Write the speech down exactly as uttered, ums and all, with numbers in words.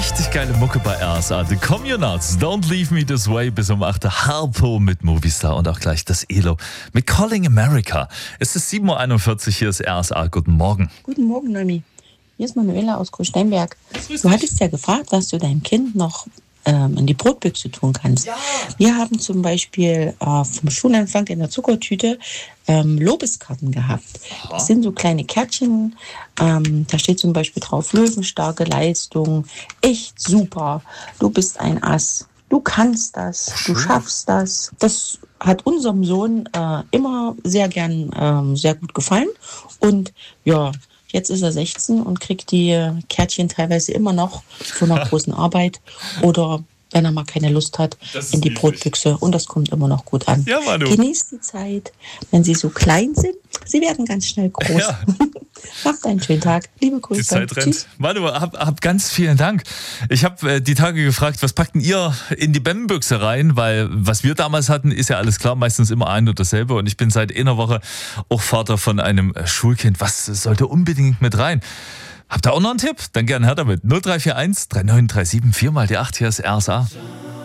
Richtig geile Mucke bei R S A. The Communards, Don't Leave Me This Way bis um acht Uhr. Harpo mit Movistar und auch gleich das Elo mit Calling America. Es ist sieben Uhr einundvierzig, hier ist R S A. Guten Morgen. Guten Morgen, Noemi. Hier ist Manuela aus Großsteinberg. Du hattest ja gefragt, was du deinem Kind noch ähm, in die Brotbüchse tun kannst. Ja. Wir haben zum Beispiel äh, vom Schulanfang in der Zuckertüte ähm, Lobeskarten gehabt. Aha. Das sind so kleine Kärtchen. Ähm, da steht zum Beispiel drauf: Löwenstarke Leistung, echt super, du bist ein Ass, du kannst das, du schaffst das. Das hat unserem Sohn äh, immer sehr gern ähm, sehr gut gefallen. Und ja, jetzt ist er sechzehn und kriegt die Kärtchen teilweise immer noch von einer großen Arbeit oder wenn er mal keine Lust hat, in die Brotbüchse. Und das kommt immer noch gut an. Ja, Manu. Genießt die Zeit, wenn sie so klein sind. Sie werden ganz schnell groß. Ja. Macht einen schönen Tag. Liebe Grüße. Die Zeit rennt. Tschüss. Manu, hab, hab ganz vielen Dank. Ich habe äh, die Tage gefragt, was packten ihr in die Bämmenbüchse rein? Weil was wir damals hatten, ist ja alles klar, meistens immer ein und dasselbe. Und ich bin seit einer Woche auch Vater von einem Schulkind. Was sollte unbedingt mit rein? Habt ihr auch noch einen Tipp? Dann gerne her damit. null drei vier eins drei neun drei sieben vier mal die acht. Hier ist R S A.